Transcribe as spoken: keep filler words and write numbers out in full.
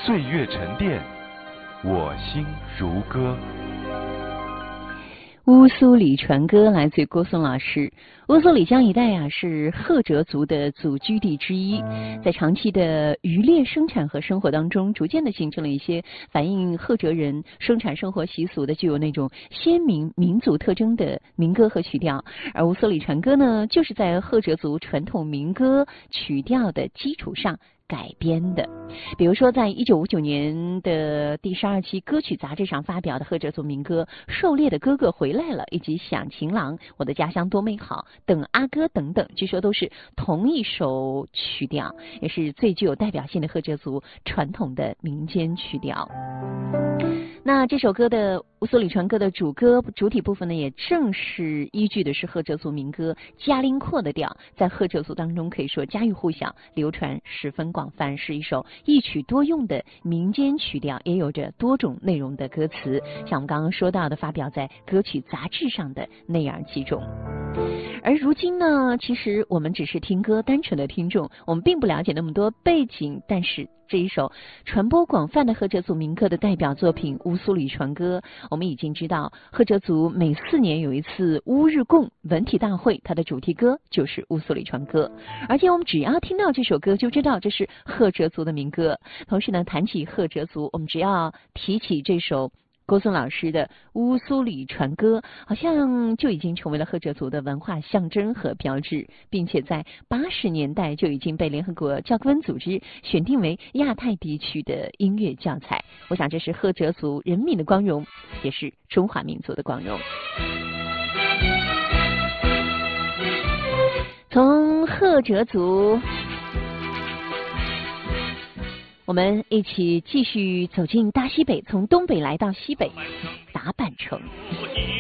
岁月沉淀，我心如歌。 乌苏里船歌来自郭松老师。乌苏里江一带啊是赫哲族的祖居地之一，在长期的渔猎生产和生活当中，逐渐的形成了一些反映赫哲人生产生活习俗的具有那种鲜明民族特征的民歌和曲调。而乌苏里船歌呢，就是在赫哲族传统民歌曲调的基础上改编的。比如说在一九五九年的第十二期歌曲杂志上发表的赫哲族民歌《狩猎的哥哥回来了》以及《响情郎》《我的家乡多美好》等阿歌等等，据说都是同一首曲调，也是最具有代表性的赫哲族传统的民间曲调。那这首歌的乌苏里船歌的主歌主体部分呢，也正是依据的是赫哲族民歌加林阔的调，在赫哲族当中可以说家喻户晓，流传十分广泛，是一首一曲多用的民间曲调，也有着多种内容的歌词，像我们刚刚说到的发表在歌曲杂志上的那样几种。而如今呢，其实我们只是听歌单纯的听众，我们并不了解那么多背景，但是这一首传播广泛的赫哲族民歌的代表作品《乌苏里船歌》，我们已经知道赫哲族每四年有一次乌日贡文体大会，它的主题歌就是乌苏里船歌，而且我们只要听到这首歌就知道这是赫哲族的民歌。同时呢，谈起赫哲族，我们只要提起这首郭松老师的乌苏里船歌，好像就已经成为了赫哲族的文化象征和标志，并且在八十年代就已经被联合国教科文组织选定为亚太地区的音乐教材。我想这是赫哲族人民的光荣，也是中华民族的光荣。从赫哲族我们一起继续走进大西北，从东北来到西北，达坂城。